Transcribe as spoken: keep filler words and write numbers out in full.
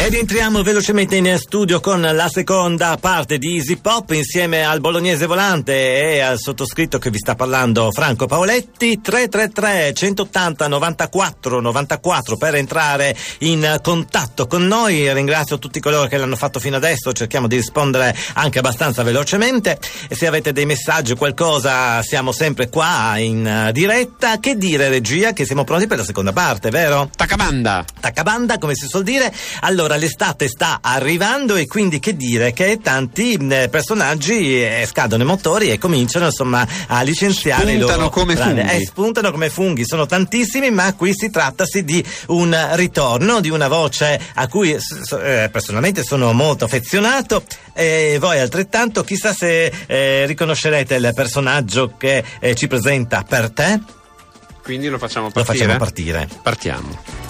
Ed entriamo velocemente in studio con la seconda parte di Easy Pop insieme al bolognese volante e al sottoscritto che vi sta parlando, Franco Paoletti. Tre tre tre centottanta novantaquattro novantaquattro per entrare in contatto con noi. Ringrazio tutti coloro che l'hanno fatto fino adesso, cerchiamo di rispondere anche abbastanza velocemente e se avete dei messaggi o qualcosa siamo sempre qua in diretta. Che dire, regia, che siamo pronti per la seconda parte, vero? Taccabanda! Taccabanda, come si suol dire. Allora, l'estate sta arrivando e quindi che dire che tanti eh, personaggi eh, scadono i motori e cominciano insomma a licenziare i loro spuntano come funghi. Eh, spuntano come funghi, sono tantissimi, ma qui si trattasi di un ritorno di una voce a cui eh, personalmente sono molto affezionato e voi altrettanto. Chissà se eh, riconoscerete il personaggio che eh, ci presenta Per te. Quindi lo facciamo partire? Lo facciamo partire. Partiamo.